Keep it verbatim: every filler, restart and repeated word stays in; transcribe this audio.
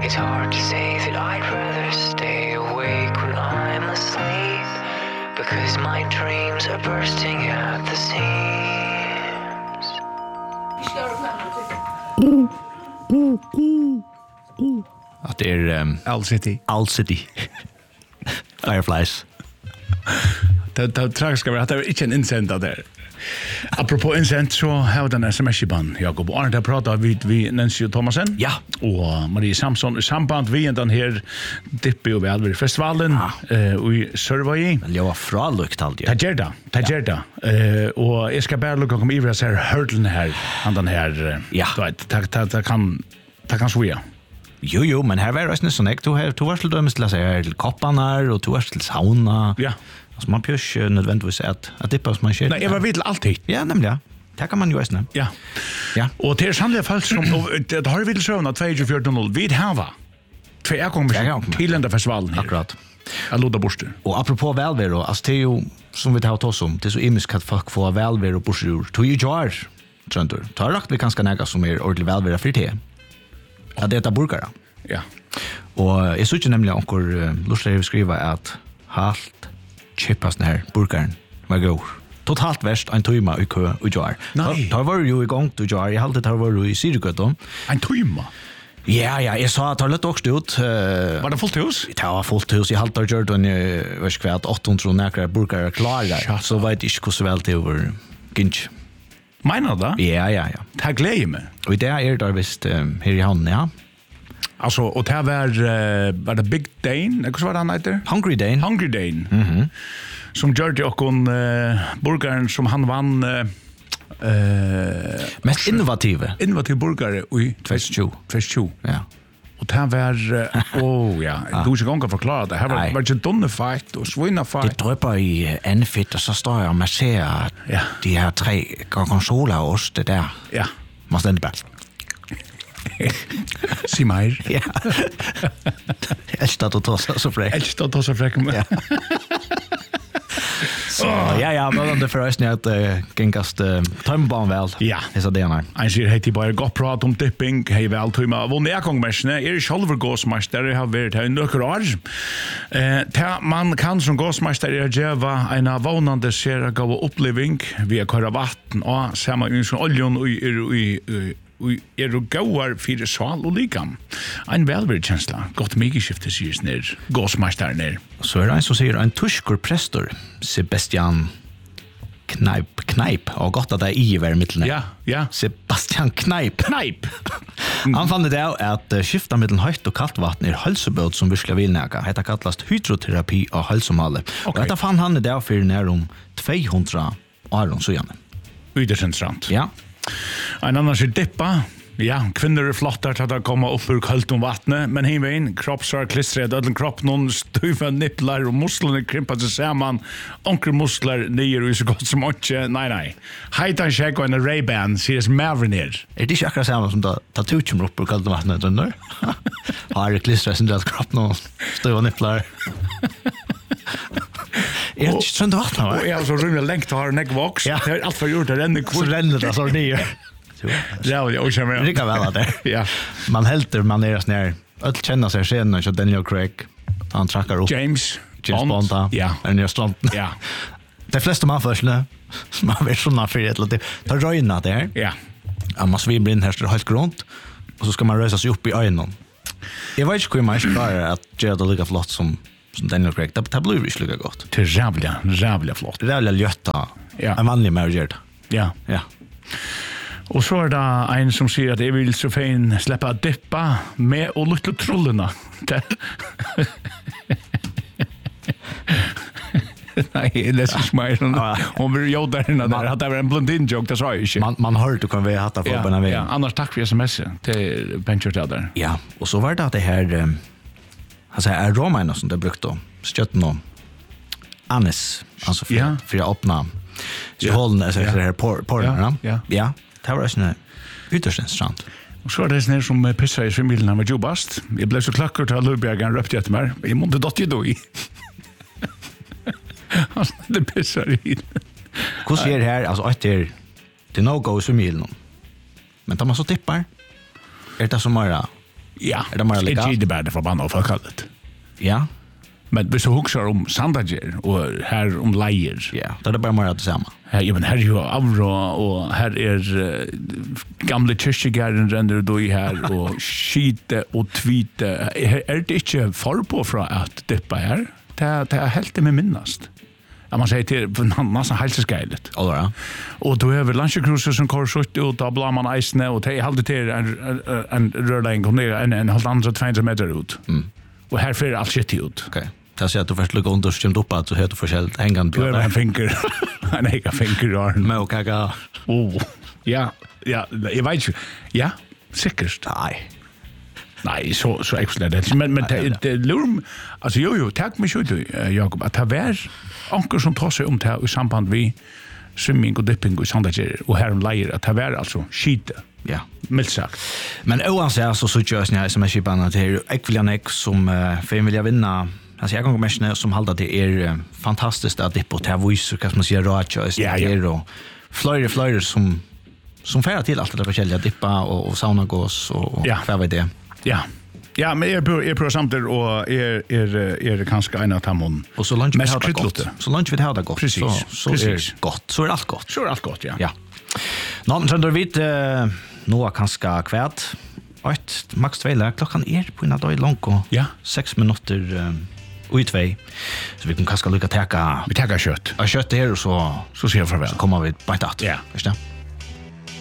It's hard to say that I'd rather stay awake when I'm asleep, because my dreams are bursting at the seams. Att det är um, Owl City. Owl City. Fireflies. Det det tragiska var att det var inte en insändare där. Apropå insänd så har den sms-ban Jakob och Arne pratar vi vi Nancy och Thomasen. Ja. Och Marie Samson i samband vi den här Dippe och Välver festivalen eh och i Sörvåg. Men jag var fralukt alltid. Tajerda, tajerda. Eh och jag ska bara lukka kom ivra så här hurdlen här han den här Ja. du vet ta ta ta kan ta kan svia. Jo, jo, men här var det sån här, du har du var till dömes till sig till kopparna och du var till sauna. Ja. Alltså man pjörs nödvändigtvis att att dippa som man kör. Nej, jag var vill alltid. Ja, nämligen. Det kan man ju nästan. Ja. Ja. Och det är sannolikt falskt som det har vi vill söna tjugotvå noll vid hava. Två jag kommer till den där festivalen. Akkurat. Jag låter borste. Och apropå välvero, alltså det är ju som vi tar åt oss om, det är så imisk att folk får välvero borste. Tog ju jar, tröntor. Tar rakt vi ganska näga som är ordentligt välvero för det. Ja, det är burgare. Ja. Och jag såg ju nämligen onkur uh, lustar skriva att halt chippas den här burgaren var god. Totalt värst en timme i kö och jar. Nej. Tar var ju igång till jar. Jag hade tar var ju i Sydgötum. En timme. Ja, ja, jag sa att det lät också ut. Uh, Var det fullt hus? det var fullt hus. Jag hade gjort en uh, kvart åttahundra näkra burgare klara. Så vet inte hur så väl det var ginch. Menar det? Ja, ja, ja. Det gläder mig. Och det är där visst um, här i hamn, ja. Alltså och det var uh, var det Big Dane, vad var det han heter? Hungry Dane. Hungry Dane. Mhm. Som gjorde och en uh, burgaren som han vann uh, uh, Mest innovativa. innovativ burgare i tjugo tjugo. Ja. Och det här var, uh, oh ja, du har inte gång att förklara det. Här var, Nej. var inte donnerfight och Det svinnafight. drypper i N-fit, og så står jeg og man ser Ja. de her tre gorgonzola og oste der. Ja. Man stender bare. Si mer. Ja. Elst at du tar så så frekk. Elst att ta så fräck med. Ja. Så, ja, ja, men det förresten är att uh, gängast uh, tömbarn väl. Ja. Hesa det här. Han sier hei til bare godt prat om dipping, hei vel tøyma vunne ekongmersene, er sjálfur gåsmeister, jeg har vært her i nøkker år. Eh, ta man kan som gåsmeister er djeva en av vånande ser gav oppleving via køra vatten og samme unge som oljen og er i og er og gauar fire sval og likam. En velvært kjensla, godt mykeskifte sies ned, gåsmeister ned. Så är det en som säger en tysker prästor, Sebastian Kneip, Kneip, och gott att det är i var mittlen. Ja, ja. Sebastian Kneip. Kneip! Han fann det av at uh, skifta mellom høyt og kaldt vatten er helsebød som virkelig vil næga. Hetta kallast hydroterapi av helsomale. Og Okay. dette fann han det av for nær om tvåhundra år siden. Yttersentrant. Ja. En annan sier dippa. Ja, kvinnor er flottar til at komma upp ur kallt om vattnet, men himvein, kroppsar klistret, ödlen kropp, noen stuva nipplar og musklene krympar seg saman, onker muskler nyer og så godt som ikke, nei, nei. Heitan sjekk og en Ray-Ban, sier det Maverinir. Er det ikke akkurat samme som da tattoo kommer opp ur kaldt vattnet, tror du? Har det klistret sin drevet kropp noen stuva nipplar. Er det ikke sånn vattnet, va? Og jeg har så rymlig lengt og har nekk voks, Ja. det er alt for gjort, det renner Så kvart. renner det så nyer. Det er jo ikke mer. Det kan vel at det. Ja. Man helter man er sånn öll känna sig scenen så Daniel Craig han trackar upp James, James Bond da. Ja. Er nere stranden. Ja. De flesta man förslä som har varit såna för ett lite tar röjna där. Ja. Ja, man svimmer in här så helt grönt och så ska man rösa sig upp i ögonen. Jag vet inte hur man ska att göra det lika flott som som Daniel Craig. Det, det blir ju lika gott. Till jävla, jävla flott. Det är jävla ljötta. Ja. En vanlig manager. Ja. Ja. Og så er det en som sier at jeg vil så fein slippe å dippa med og lukke trollene. Nei, det er ikke meg. Hun blir jo der inne der. At det var en blondin-joke, det sa jeg ikke. Man man hör du kan vi hatta för på den Ja, vägen. ja, annars takk for sms'et til Benchert der. Ja, och så var det att det här um, alltså är romaina som det brukt då. Stjött nå. Anis, alltså för Ja. för att öppna. Så Ja. håller det så Ja. här por por Ja, ja. Ja. Det var sån ytterst intressant. Og så er det sånn som pisser i svimmilen av jobbast. Jeg ble så klakker til at Løbjergen røpte etter meg. Jeg måtte dott i då i. Altså, det pisser i. Hur ser det här alltså att det det no go som milen. Men tar man så tippar är det som bara Ja, Er det mer legalt? Ikke det bare det forbannet folk kallet. Ja. Men hvis du husker om Sandager og her om Leier, Ja, då är det bara mer att det samma. her, ja, men her er jo Avra, og her er uh, gamle kyrkjegæren renner du i her, og skite og tvite. Er, er det ikke forpå fra at dippa her? Det, det er helt det med minnast. Ja, man sier til nesten helseskeilet. Allra. Og du har vel lunsjekruset som kår sutt ut, da blar man eisene, og det er halvt til en, en rørlegging, kom ned en, en halvt andre två meter ut. Mm. Og her fyrir alt shit ut. Okej. Det ser att du först lukar under och stämt upp att så heter förskällt hängande Du har en finger, en ega finger i armen. med och kaka. Oh, ja, ja, jeg vet ikke. Ja, sikkert. Nej. Nei, så, så excellent. Det. Men, men det, det lurer, altså jo, jo, takk meg skjøt, Jakob, at det var anker som tar seg om det i samband med swimming og dipping og sandager, og her om leier, at det var altså skite. Ja. Mildt sagt. Men oavsett så så görs ni som är skipan att det är ekviljanek som uh, fem vill jag vinna. Alltså jag kan komma med som halda det är uh, fantastiskt att det på T V så kan man säga rätt choice Ja, ja. det och flyger flyger som som färd till allt det där olika dippa och, och sauna gås och, och Ja. vad vet det. Ja. Ja, men jeg prøver, jeg prøver samtidig, og er, er, er kanskje en av dem Och så lunch vi mest har det kryddlotte. gott. Så lunch vi har det gott. Precis, Så så är precis. det gott. Så är allt gott. Så er alt godt, ja. Ja. Nå, men så vet uh, nå kanskje kvært. Ett max två lär klockan är på en dag långt och Ja. sex minuter um, och i två. Så vi kan kanskje lycka täcka Vi tackar kött. av kött här och så Så ser jag farväl. så kommer vi på ett att. Ja. Förstår?